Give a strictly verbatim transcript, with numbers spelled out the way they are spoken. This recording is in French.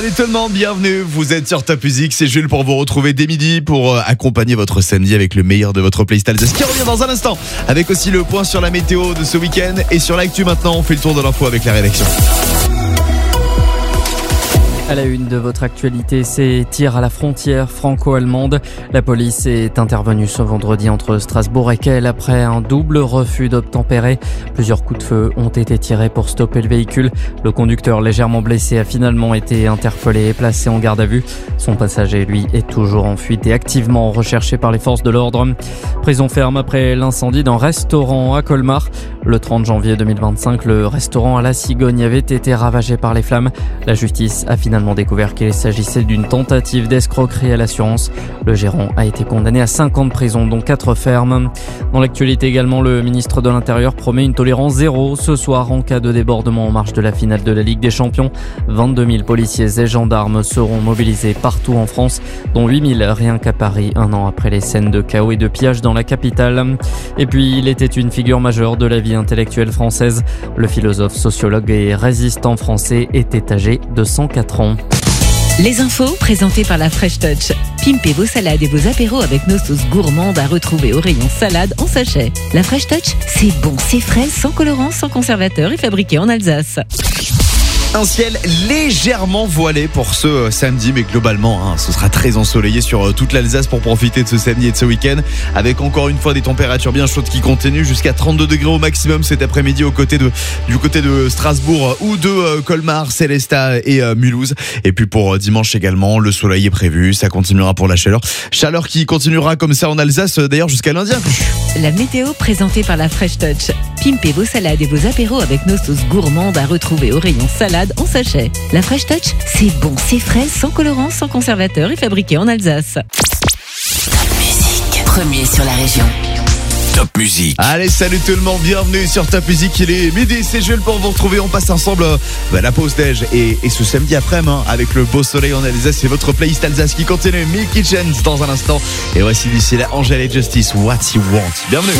Salut tout le monde, bienvenue, vous êtes sur Top Music, c'est Jules pour vous retrouver dès midi pour euh, accompagner votre samedi avec le meilleur de votre playlist Alsace qui revient dans un instant avec aussi le point sur la météo de ce week-end et sur l'actu. Maintenant on fait le tour de l'info avec la rédaction. À la une de votre actualité, ces tirs à la frontière franco-allemande. La police est intervenue ce vendredi entre Strasbourg et Kiel après un double refus d'obtempérer. Plusieurs coups de feu ont été tirés pour stopper le véhicule. Le conducteur légèrement blessé a finalement été interpellé et placé en garde à vue. Son passager, lui, est toujours en fuite et activement recherché par les forces de l'ordre. Prison ferme après l'incendie d'un restaurant à Colmar. Le trente janvier deux mille vingt-cinq, le restaurant à la Cigogne avait été ravagé par les flammes. La justice a finalement découvert qu'il s'agissait d'une tentative d'escroquerie à l'assurance. Le gérant a été condamné à cinq ans de prison, dont quatre fermes. Dans l'actualité également, le ministre de l'Intérieur promet une tolérance zéro ce soir en cas de débordement en marge de la finale de la Ligue des Champions. vingt-deux mille policiers et gendarmes seront mobilisés partout en France, dont huit mille rien qu'à Paris, un an après les scènes de chaos et de pillage dans la capitale. Et puis, il était une figure majeure de la vie intellectuelle française. Le philosophe, sociologue et résistant français était âgé de cent quatre ans. Les infos présentées par la Fresh Touch. Pimpez vos salades et vos apéros avec nos sauces gourmandes à retrouver au rayon salade en sachet. La Fresh Touch, c'est bon, c'est frais, sans colorant, sans conservateur et fabriqué en Alsace. Un ciel légèrement voilé pour ce samedi, mais globalement, hein, ce sera très ensoleillé sur toute l'Alsace pour profiter de ce samedi et de ce week-end, avec encore une fois des températures bien chaudes qui continuent jusqu'à trente-deux degrés au maximum cet après-midi au côté de, du côté de Strasbourg ou de euh, Colmar, Célestat et euh, Mulhouse. Et puis pour euh, dimanche également, le soleil est prévu, ça continuera pour la chaleur. Chaleur qui continuera comme ça en Alsace d'ailleurs jusqu'à lundi inclus. La météo présentée par la Fresh Touch. Pimpez vos salades et vos apéros avec nos sauces gourmandes à retrouver au rayon salade en sachet. La Fresh Touch, c'est bon, c'est frais, sans colorant, sans conservateur et fabriqué en Alsace. Top Music, premier sur la région. Top Music. Allez, salut tout le monde, bienvenue sur Top Music. Il est midi, c'est Jules pour vous retrouver. On passe ensemble euh, bah, la pause déj et, et ce samedi après-midi hein, avec le beau soleil en Alsace. C'est votre playlist Alsace qui continue. Milky Chance dans un instant. Et voici d'ici là Angèle et Justice, What You Want. Bienvenue.